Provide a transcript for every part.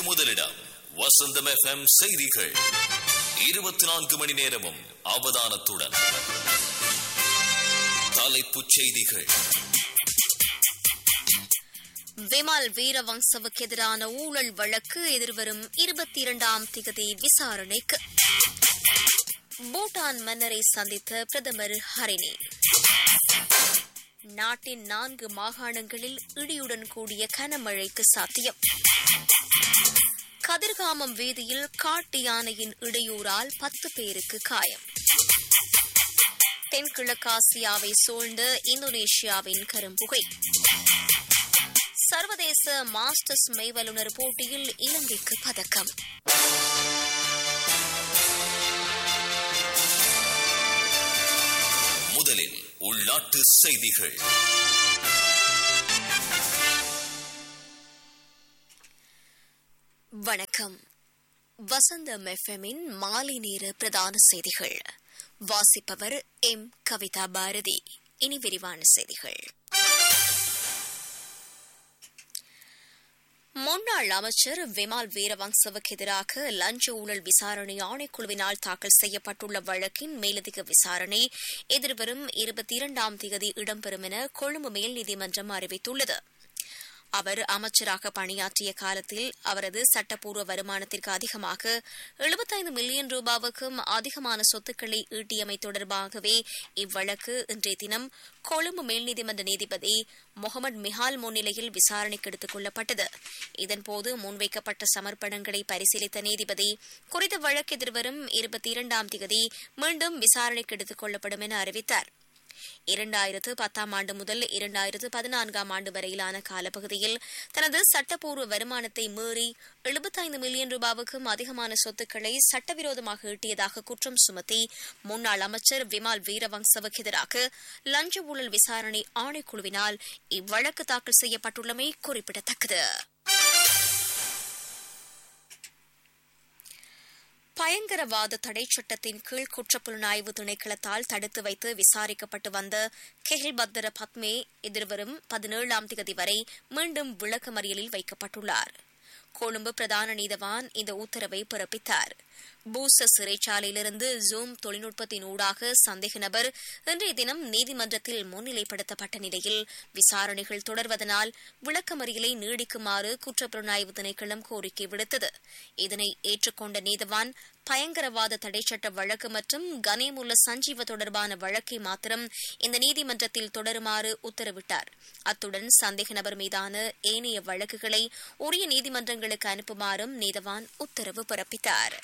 முதலிடம் வசந்தம் எஃப்எம் செய்திகள் 24 மணி நேரமும் அவதானத்துடன். தலைப்புச் செய்திகள். விமல் வீரவங்சவுக்கு எதிரான ஊழல் வழக்கு எதிர்வரும் 22ஆம் திகதி விசாரணைக்கு. பூட்டான் மன்னரை சந்தித்த பிரதமர் ஹரினி. நாட்டின் 4 மாகாணங்களில் இடியுடன் கூடிய கனமழைக்கு சாத்தியம். கதிர்காமம் வீதியில் காட்டு யானையின் இடையூறால் 10 பேருக்கு காயம். தென்கிழக்காசியாவை சூழ்ந்த இந்தோனேஷியாவின் கரும்புகை. சர்வதேச மாஸ்டர்ஸ் மெய்வல்லுநர் போட்டியில் இலங்கைக்கு பதக்கம். முதலில் உள்நாட்டு செய்திகள். வணக்கம். வசந்தம் எஃப்எம்மின் மாலை நேர பிரதான செய்திகள். வாசிப்பவர் எம் கவிதா பாரதி. இனி விரிவான செய்திகள். முன்னாள் அமைச்சர் விமல் வீரவங்சவுக்கு எதிராக லஞ்ச ஊழல் விசாரணை ஆணைக்குழுவினால் தாக்கல் செய்யப்பட்டுள்ள வழக்கின் மேலதிக விசாரணை எதிர்வரும் 22ஆம் தேதி இடம்பெறும் என கொழும்பு மேல் நீதிமன்றம் அறிவித்துள்ளது. அவர் அமைச்சராக பணியாற்றிய காலத்தில் அவரது சட்டப்பூர்வ வருமானத்திற்கு அதிகமாக 75 மில்லியன் ரூபாவுக்கும் அதிகமான சொத்துக்களை ஈட்டியமை தொடர்பாகவே இவ்வழக்கு இன்றைய தினம் கொழும்பு மேல்நீதிமன்ற நீதிபதி முகமது மிஹால் முன்னிலையில் விசாரணைக்கு எடுத்துக் கொள்ளப்பட்டது. இதன்போது முன்வைக்கப்பட்ட சமர்ப்பணங்களை பரிசீலித்த நீதிபதி குறித்த வழக்கு எதிர்வரும் 22ஆம் தேதி மீண்டும் விசாரணைக்கு எடுத்துக் கொள்ளப்படும் என அறிவித்தார். 2010ஆம் ஆண்டு முதல் 2014ஆம் ஆண்டு வரையிலான காலப்பகுதியில் தனது சட்டப்பூர்வ வருமானத்தை மீறி 75 மில்லியன் ரூபாவுக்கும் அதிகமான சொத்துக்களை சட்டவிரோதமாக ஈட்டியதாக குற்றம் சுமத்தி முன்னாள் அமைச்சர் விமல் வீரவங்சவுக்கு எதிராக லஞ்ச ஊழல் விசாரணை ஆணைக்குழுவினால் இவ்வழக்கு தாக்கல் செய்யப்பட்டுள்ளமை குறிப்பிடத்தக்கது. பயங்கரவாத தடை சட்டத்தின் கீழ் குற்றப்புலனாய்வு திணைக்களத்தால் தடுத்து வைத்து விசாரிக்கப்பட்டு வந்த கெஹில்பத்ர பத்மே எதிர்வரும் 17ஆம் தேதி வரை மீண்டும் விளக்கமறியலில் வைக்கப்பட்டுள்ளார். கொழும்பு பிரதான நீதவான் இந்த உத்தரவை பிறப்பித்தார். பூச சிறைச்சாலையிலிருந்து ஜூம் தொழில்நுட்பத்தின் ஊடாக சந்தேக நபர் இன்றைய தினம் நீதிமன்றத்தில் முன்னிலைப்படுத்தப்பட்ட நிலையில் விசாரணைகள் தொடர்வதனால் விளக்கமறியலை நீடிக்குமாறு குற்றப்புலனாய்வு திணைக்களம் கோரிக்கை விடுத்தது. இதனை ஏற்றுக்கொண்ட நீதவான் பயங்கரவாத தடைச்சட்ட வழக்கு மற்றும் கனேமுல்ல சஞ்சீவ தொடர்பான வழக்கை மாத்திரம் இந்த நீதிமன்றத்தில் தொடருமாறு உத்தரவிட்டார். அத்துடன் சந்தேக நபர் மீதான ஏனைய வழக்குகளை உரிய நீதிமன்றங்களுக்கு அனுப்புமாறும் நீதவான் உத்தரவு பிறப்பித்தார்.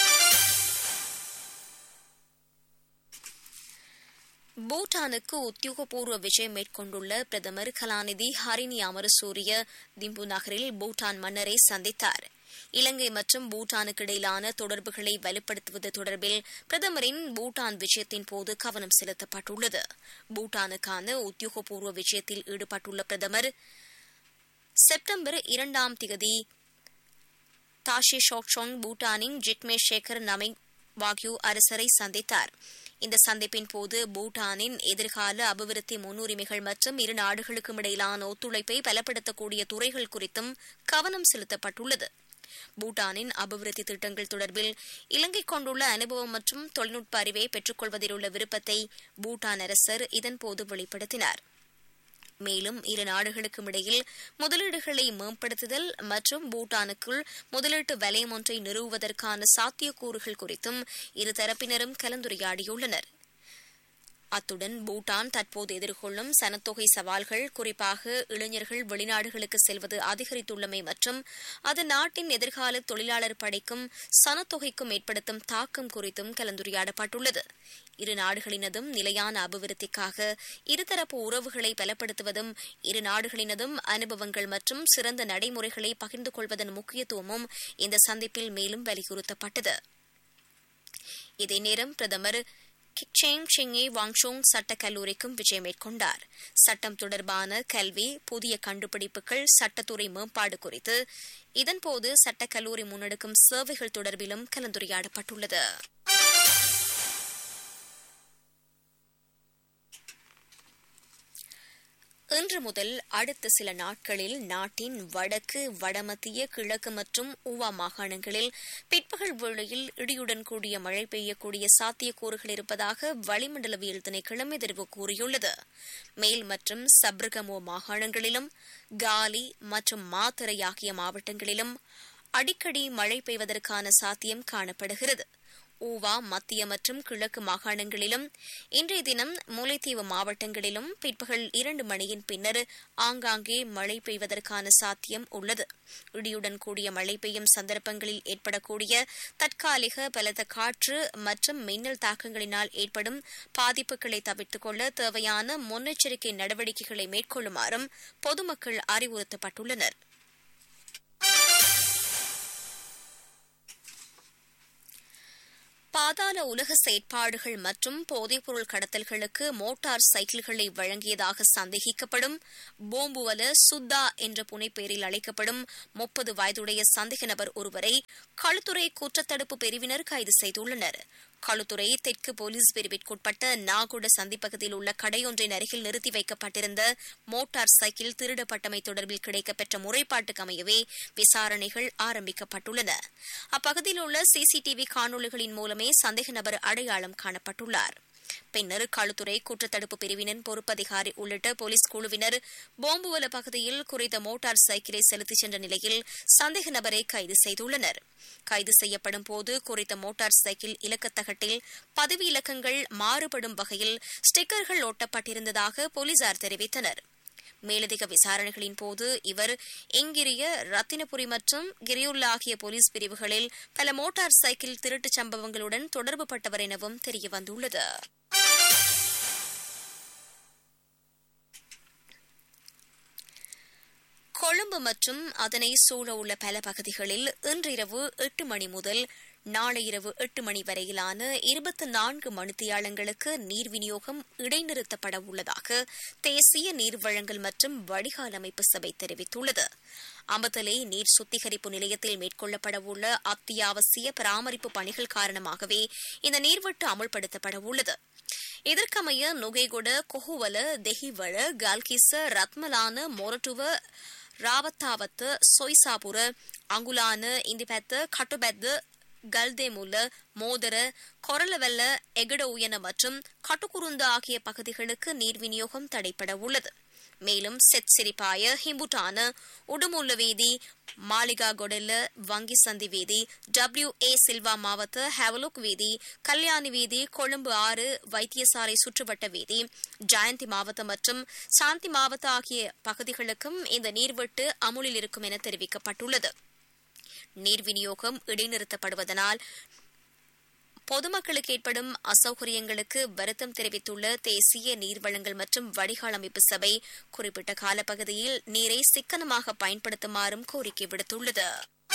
பூட்டானுக்கு உத்தியோகபூர்வ விஜயம் மேற்கொண்டுள்ள பிரதமர் கலாநிதி ஹரினி அமரசூரிய திம்பு நகரில் பூட்டான் மன்னரை சந்தித்தார். இலங்கை மற்றும் பூட்டானுக்கு இடையிலான தொடர்புகளை வலுப்படுத்துவது தொடர்பில் பிரதமரின் பூட்டான் விஜயத்தின் போது கவனம் செலுத்தப்பட்டுள்ளது. பூட்டானுக்கான உத்தியோகபூர்வ விஜயத்தில் ஈடுபட்டுள்ள பிரதமர் செப்டம்பர் 2ஆம் தேதி தாஷே ஷோக்சோங் பூட்டானின் ஜிக்மே சேகர் நமை வாக்யூ அரசரை சந்தித்தார். இந்த சந்திப்பின் போது பூட்டானின் எதிர்கால அபிவிருத்தி முன்னுரிமைகள் மற்றும் இரு நாடுகளுக்கும் இடையிலான ஒத்துழைப்பை பலப்படுத்தக்கூடிய துறைகள் குறித்தும் கவனம் செலுத்தப்பட்டுள்ளது. பூட்டானின் அபிவிருத்தி திட்டங்கள் தொடர்பில் இலங்கை கொண்டுள்ள அனுபவம் மற்றும் தொழில்நுட்ப அறிவை பெற்றுக் கொள்வதில் உள்ள விருப்பத்தை பூட்டான் அரசர் இதன்போது வெளிப்படுத்தினார். மேலும் இரு நாடுகளுக்கும் இடையில் முதலீடுகளை மேம்படுத்துதல் மற்றும் பூட்டானுக்குள் முதலீட்டு வலயம் ஒன்றை நிறுவுவதற்கான சாத்தியக்கூறுகள் குறித்தும் இருதரப்பினரும் கலந்துரையாடியுள்ளனர். அத்துடன் பூட்டான் தற்போது எதிர்கொள்ளும் சனத்தொகை சவால்கள், குறிப்பாக இளைஞர்கள் வெளிநாடுகளுக்கு செல்வது அதிகரித்துள்ளமை மற்றும் அது நாட்டின் எதிர்கால தொழிலாளர் படைக்கும் சனத்தொகைக்கும் ஏற்படுத்தும் தாக்கம் குறித்தும் கலந்துரையாடப்பட்டுள்ளது. இரு நாடுகளினதும் நிலையான அபிவிருத்திக்காக இருதரப்பு உறவுகளை பலப்படுத்துவதும் இரு நாடுகளினதும் அனுபவங்கள் மற்றும் சிறந்த நடைமுறைகளை பகிர்ந்து கொள்வதன் முக்கியத்துவமும் இந்த சந்திப்பில் மேலும் வலியுறுத்தப்பட்டது. இதே நேரம் பிரதமர் கிக்சேங் ஷிங்கே வாங்ஷோங் சட்டக் கல்லூரிக்கும் விஜயம் மேற்கொண்டார். சட்டம் தொடர்பான கல்வி, புதிய கண்டுபிடிப்புகள், சட்டத்துறை மேம்பாடு குறித்து இதன்போது சட்டக் கல்லூரி முன்னெடுக்கும் சேவைகள் தொடர்பிலும் கலந்துரையாடப்பட்டுள்ளது. இன்று முதல் அடுத்த சில நாட்களில் நாட்டின் வடக்கு, வடமத்திய, கிழக்கு மற்றும் ஊவா மாகாணங்களில் பிற்பகல் வேளையில் இடியுடன் கூடிய மழை பெய்யக்கூடிய சாத்தியக்கூறுகள் இருப்பதாக வளிமண்டலவியல் திணைக்களம் எதிர்வு கூறியுள்ளது. மேல் மற்றும் சப்ரகமோ மாகாணங்களிலும் காலி மற்றும் மாத்தறை ஆகிய மாவட்டங்களிலும் அடிக்கடி மழை பெய்வதற்கான சாத்தியம் காணப்படுகிறது. ஊவா, மத்திய மற்றும் கிழக்கு மாகாணங்களிலும் இன்றைய தினம் முல்லைத்தீவு மாவட்டங்களிலும் பிற்பகல் 2 மணியின் பின்னர் ஆங்காங்கே மழை பெய்வதற்கான சாத்தியம் உள்ளது. இடியுடன் கூடிய மழை பெய்யும் சந்தர்ப்பங்களில் ஏற்படக்கூடிய தற்காலிக பலத்த காற்று மற்றும் மின்னல் தாக்கங்களினால் ஏற்படும் பாதிப்புகளை தவிர்த்துக் கொள்ள தேவையான முன்னெச்சரிக்கை நடவடிக்கைகளை மேற்கொள்ளுமாறும் பொதுமக்கள் அறிவுறுத்தப்பட்டுள்ளனர். பாதாள உலக செயற்பாடுகள் மற்றும் போதைப்பொருள் கடத்தல்களுக்கு மோட்டார் சைக்கிள்களை வழங்கியதாக சந்தேகிக்கப்படும் போம்புவல சுத்தா என்ற புனைப்பெயரில் அழைக்கப்படும் 30 வயதுடைய சந்தேக நபர் ஒருவரை களுத்துறை குற்றத்தடுப்பு பிரிவினர் கைது செய்துள்ளனர். களுத்துறை தெற்கு போலீஸ் பிரிவிற்குட்பட்ட நாகுட சந்திப்பகத்தில் உள்ள கடையொன்றின் அருகில் நிறுத்தி வைக்கப்பட்டிருந்த மோட்டார் சைக்கிள் திருடப்பட்டமை தொடர்பில் கிடைக்கப்பெற்ற முறைப்பாட்டுக்கு அமையவே விசாரணைகள் ஆரம்பிக்கப்பட்டுள்ளன. அப்பகுதியில் உள்ள சிசிடிவி காணொலிகளின் மூலமே சந்தேக நபர் அடையாளம் காணப்பட்டுள்ளார். பின்னர் களுத்துறை குற்றத்தடுப்பு பிரிவினர், பொறுப்பதிகாரி உள்ளிட்ட போலீஸ் குழுவினர் போம்புவல பகுதியில் குறித்த மோட்டார் சைக்கிளை செலுத்திச் சென்ற நிலையில் சந்தேக நபரை கைது செய்துள்ளனர். கைது செய்யப்படும் போது குறித்த மோட்டார் சைக்கிள் இலக்கத்தகட்டில் பதவி இலக்கங்கள் மாறுபடும் வகையில் ஸ்டிக்கர்கள் ஒட்டப்பட்டிருந்ததாக போலீசார் தெரிவித்தனர். மேலதிக விசாரணைகளின் போது இவர் இங்கிரிய, ரத்தினபுரி மற்றும் கிரியுல்லா ஆகிய போலீஸ் பிரிவுகளில் பல மோட்டார் சைக்கிள் திருட்டுச் சம்பவங்களுடன் தொடர்புபட்டவர் எனவும் தெரியவந்துள்ளது. கொழும்பு மற்றும் அதனை சூழ உள்ள பல பகுதிகளில் இன்றிரவு 8 மணி முதல் நாளை இரவு 8 மணி வரையிலான 24 மணித்தியாலங்களுக்கு நீர் விநியோகம் இடைநிறுத்தப்பட உள்ளதாக தேசிய நீர் வழங்கல் மற்றும் வடிகால் அமைப்பு சபை தெரிவித்துள்ளது. அம்பத்தலை நீர் சுத்திகரிப்பு நிலையத்தில் மேற்கொள்ளப்பட உள்ள அத்தியாவசிய பராமரிப்பு பணிகள் காரணமாகவே இந்த நீர்வெட்டு அமுல்படுத்தப்பட உள்ளது. இதற்கமைய நுகேகொட, கொஹுவல, தெஹிவள, கால்கிச, ரத்மலான, மொரட்டுவ, ராவத்தாவத்த, சொய்சாபுர, அங்குலான, இந்திபெத்த, கட்டுபெத்த, கல்தேமுல, மோதர, கொரலவெல்ல, எகட உயன மற்றும் கட்டுக்குருந்த ஆகிய பகுதிகளுக்கு நீர் விநியோகம் தடைப்பட உள்ளது. மேலும் செத்சிரிப்பாய, ஹிம்புட்டான, உடுமுல்ல வீதி, மாளிகா கொடெல்ல, வங்கி சந்தி வீதி, WA சில்வா மாவட்ட, ஹெவலுக் வீதி, கல்யாணி வீதி, கொழும்பு 6 வைத்தியசாலை சுற்றுவட்ட வீதி, ஜயந்தி மாவட்ட மற்றும் சாந்தி மாவட்ட ஆகிய பகுதிகளுக்கும் இந்த நீர்வெட்டு அமுலில் இருக்கும் என தெரிவிக்கப்பட்டுள்ளது. நீர் விநியோகம் இடைநிறுத்தப்படுவதனால் பொதுமக்களுக்கு ஏற்படும் அசௌகரியங்களுக்கு வருத்தம் தெரிவித்துள்ள தேசிய நீர்வளங்கள் மற்றும் வடிகால் அமைப்பு சபை குறிப்பிட்ட காலப்பகுதியில் நீரை சிக்கனமாக பயன்படுத்துமாறும் கோரிக்கை விடுத்துள்ளது.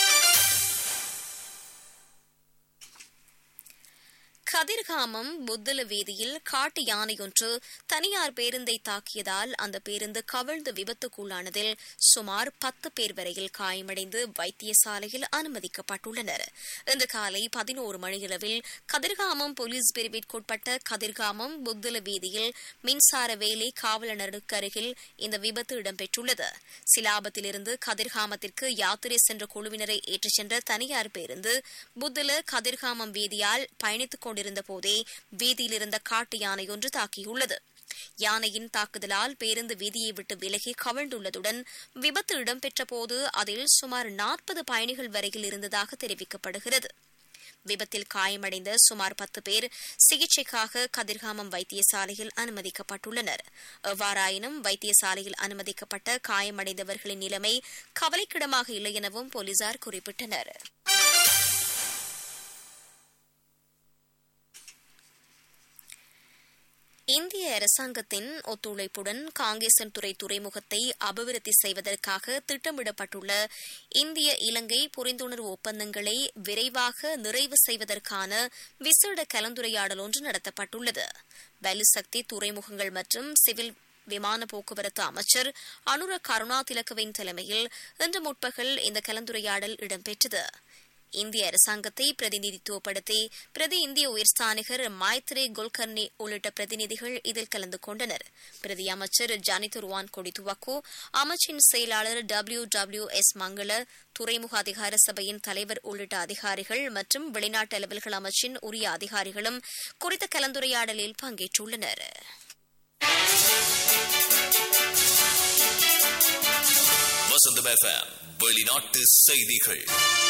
கதிர்காமம் புத்தல வீதியில் காட்டு யானையொன்று தனியார் பேருந்தை தாக்கியதால் அந்த பேருந்து கவிழ்ந்து விபத்துக்குள்ளானதில் சுமார் 10 பேர் வரையில் காயமடைந்து வைத்தியசாலையில் அனுமதிக்கப்பட்டுள்ளனர். இன்று காலை 11 மணியளவில் கதிர்காமம் போலீஸ் பிரிவிற்குட்பட்ட கதிர்காமம் புத்தல வீதியில் மின்சார வேலை காவலனருக்கு அருகில் இந்த விபத்து இடம்பெற்றுள்ளது. சிலாபத்திலிருந்து கதிர்காமத்திற்கு யாத்திரை சென்ற குழுவினரை ஏற்றிச் சென்ற தனியார் பேருந்து புத்தல கதிர்காமம் வீதியால் பயணித்துக் கொண்டிருந்த போதே வீதியில் இருந்த காட்டு யானை ஒன்று தாக்கியுள்ளது. யானையின் தாக்குதலால் பேருந்து வீதியை விட்டு விலகி கவிழ்ந்துள்ளதுடன் விபத்து இடம்பெற்ற போது அதில் சுமார் 40 பயணிகள் வரையில் இருந்ததாக தெரிவிக்கப்படுகிறது. விபத்தில் காயமடைந்த சுமார் 10 பேர் சிகிச்சைக்காக கதிர்காமம் வைத்தியசாலையில் அனுமதிக்கப்பட்டுள்ளனர். எவ்வாறாயினும் வைத்தியசாலையில் அனுமதிக்கப்பட்ட காயமடைந்தவர்களின் நிலைமை கவலைக்கிடமாக இல்லை எனவும் போலீசார் குறிப்பிட்டனர். இந்திய அரசாங்கத்தின் ஒத்துழைப்புடன் காங்கேசன்துறை துறைமுகத்தை அபிவிருத்தி செய்வதற்காக திட்டமிடப்பட்டுள்ள இந்திய இலங்கை புரிந்துணர்வு ஒப்பந்தங்களை விரைவாக நிறைவு செய்வதற்கான விசேட கலந்துரையாடல் ஒன்று நடத்தப்பட்டுள்ளது. பலுசக்தி துறைமுகங்கள் மற்றும் சிவில் விமான போக்குவரத்து அமைச்சர் அனுர கருணாதிலக்கவின் தலைமையில் இன்று முற்பகல் இந்த கலந்துரையாடல் இடம்பெற்றது. இந்திய அரசாங்கத்தை பிரதிநிதித்துவப்படுத்தி பிரதி இந்திய உயர்ஸ்தானிகர் மைத்ரே குல்கர்னி உள்ளிட்ட பிரதிநிதிகள் இதில் கலந்து கொண்டனர். பிரதி அமைச்சர் ஜனிதுருவான் கொடிதுவக்கோ, அமைச்சின் செயலாளர் WWS மங்கள, துறைமுக அதிகார சபையின் தலைவர் உள்ளிட்ட அதிகாரிகள் மற்றும் வெளிநாட்டு அலுவல்கள் அமைச்சின் உரிய அதிகாரிகளும் குறித்த கலந்துரையாடலில் பங்கேற்றுள்ளனர். வசந்தம் FM வெளிநாட்டு செய்திகள்.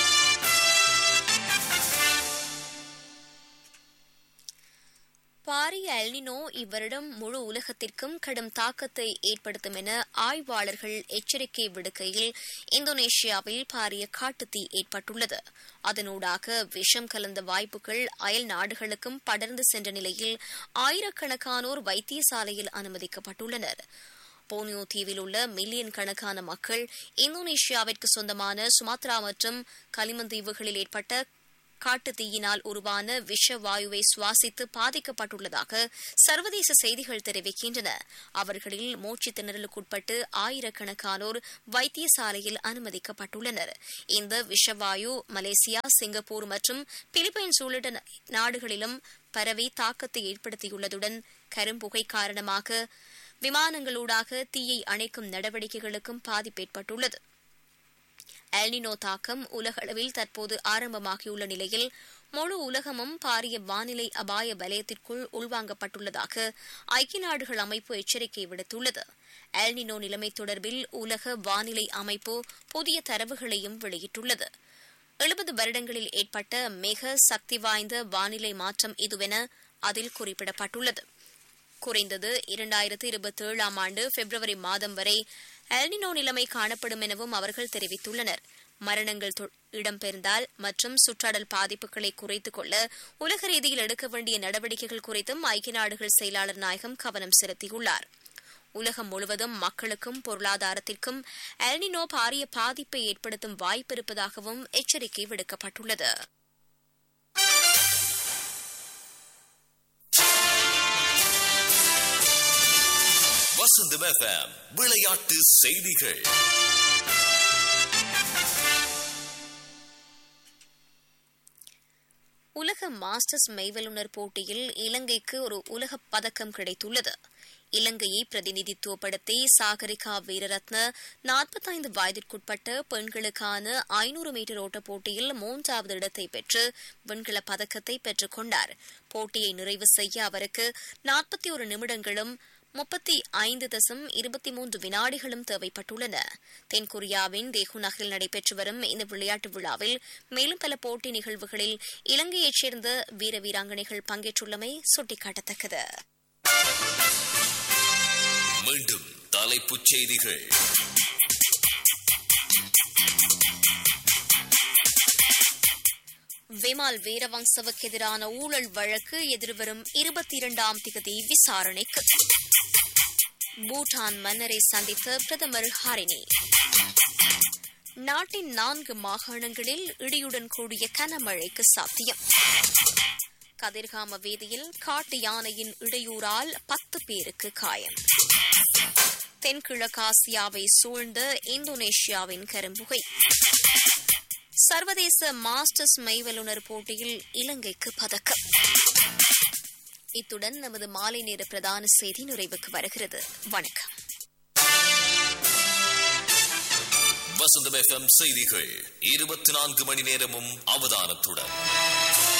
பாரிய எல்னினோ இவ்வருடம் முழு உலகத்திற்கும் கடும் தாக்கத்தை ஏற்படுத்தும் என ஆய்வாளர்கள் எச்சரிக்கை விடுக்கையில் இந்தோனேஷியாவில் பாரிய காட்டுத்தீ ஏற்பட்டுள்ளது. அதனூடாக விஷம் கலந்த வாய்ப்புகள் அயல் நாடுகளுக்கும் படர்ந்து சென்ற நிலையில் ஆயிரக்கணக்கானோர் வைத்தியசாலையில் அனுமதிக்கப்பட்டுள்ளனர். போனியோ தீவில் உள்ள மில்லியன் கணக்கான மக்கள் இந்தோனேஷியாவிற்கு சொந்தமான சுமாத்ரா மற்றும் கலிமன் தீவுகளில் ஏற்பட்ட காட்டுத்தீயினால் உருவான விஷ வாயுவை சுவாசித்து பாதிக்கப்பட்டுள்ளதாக சர்வதேச செய்திகள் தெரிவிக்கின்றன. அவர்களில் மூச்சுத் திணறலுக்குட்பட்டு ஆயிரக்கணக்கானோர் வைத்தியசாலையில் அனுமதிக்கப்பட்டுள்ளனர். இந்த விஷவாயு மலேசியா, சிங்கப்பூர் மற்றும் பிலிப்பைன்ஸ் உள்ளிட்ட நாடுகளிலும் பரவி தாக்கத்தை ஏற்படுத்தியுள்ளதுடன் கரும்புகை காரணமாக விமானங்களூடாக தீயை அணைக்கும் நடவடிக்கைகளுக்கும் பாதிப்பு ஏற்பட்டுள்ளது. எல்னினோ தாக்கம் உலகளவில் தற்போது ஆரம்பமாகியுள்ள நிலையில் முழு உலகமும் பாரிய வானிலை அபாய வலயத்திற்குள் உள்வாங்கப்பட்டுள்ளதாக ஐக்கிய நாடுகள் அமைப்பு எச்சரிக்கை விடுத்துள்ளது. எல்னினோ நிலைமை தொடர்பில் உலக வானிலை அமைப்பு புதிய தரவுகளையும் வெளியிட்டுள்ளது. 70 வருடங்களில் ஏற்பட்ட மிக சக்தி வாய்ந்த வானிலை மாற்றம் இதுவென அதில் குறிப்பிடப்பட்டுள்ளது. குறைந்தது 2027 ஆண்டு பிப்ரவரி மாதம் வரை எல்னினோ நிலைமை காணப்படும் எனவும் அவர்கள் தெரிவித்துள்ளனர். மரணங்கள் இடம்பெயர்ந்தால் மற்றும் சுற்றாடல் பாதிப்புகளை குறைத்துக் கொள்ள உலக ரீதியில் எடுக்க வேண்டிய நடவடிக்கைகள் குறித்தும் ஐக்கிய நாடுகள் செயலாளர் நாயகம் கவனம் செலுத்தியுள்ளார். உலகம் முழுவதும் மக்களுக்கும் பொருளாதாரத்திற்கும் எல்னினோ பாரிய பாதிப்பை ஏற்படுத்தும் வாய்ப்பு இருப்பதாகவும் எச்சரிக்கை விடுக்கப்பட்டுள்ளது. வசந்தம் FM விளையாட்டு செய்திகள். உலக மாஸ்டர்ஸ் மெய்வல்லுநர் போட்டியில் இலங்கைக்கு ஒரு உலகப் பதக்கம் கிடைத்துள்ளது. இலங்கையை பிரதிநிதித்துவப்படுத்தி சாகரிகா வீரரத்ன 45 வயதிற்குட்பட்ட பெண்களுக்கான 500 மீட்டர் ஓட்டப் போட்டியில் 3வது இடத்தை பெற்று வெண்கலப் பதக்கத்தை பெற்றுக் கொண்டார். போட்டியை நிறைவு செய்ய அவருக்கு 41 நிமிடங்களும் 35.23 வினாடிகளும் தேவைப்பட்டுள்ளன. தென்கொரியாவின் தேகு நகரில் நடைபெற்று வரும் இந்த விளையாட்டு விழாவில் மேலும் பல போட்டி நிகழ்வுகளில் இலங்கையைச் சேர்ந்த வீர வீராங்கனைகள் பங்கேற்றுள்ளமை சுட்டிக்காட்டத்தக்கது. மீண்டும் தலைப்புச் செய்திகள். விமல் வீரவங்சவுக்கு எதிரான ஊழல் வழக்கு எதிர்வரும் 22ஆம் தேதி விசாரணைக்கு. பூட்டான் மன்னரை சந்தித்த பிரதமர் ஹரினி. நாட்டின் 4 மாகாணங்களில் இடியுடன் கூடிய கனமழைக்கு சாத்தியம். கதிர்காம வீதியில் காட்டு யானையின் இடையூறால் 10 பேருக்கு காயம். தென்கிழக்காசியாவை சூழ்ந்த இந்தோனேஷியாவின் கரும்புகை. சர்வதேச மாஸ்டர்ஸ் மெய்வல்லுநர் போட்டியில் இலங்கைக்கு பதக்கம். இத்துடன் நமது மாலை நேர பிரதான செய்தி நிறைவுக்கு வருகிறது. வணக்கம். வசந்தம் FM செய்திகள் 24 மணி நேரமும் அவதானத்துடன்.